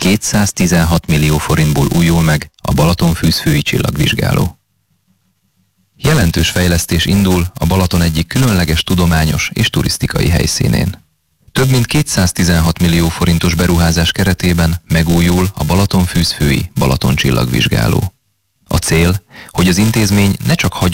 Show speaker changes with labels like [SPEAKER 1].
[SPEAKER 1] 216 millió forintból újul meg a Balatonfűzfői csillagvizsgáló. Jelentős fejlesztés indul a Balaton egyik különleges tudományos és turisztikai helyszínén. Több mint 216 millió forintos beruházás keretében megújul a Balatonfűzfői Balaton csillagvizsgáló. A cél, hogy az intézmény ne csak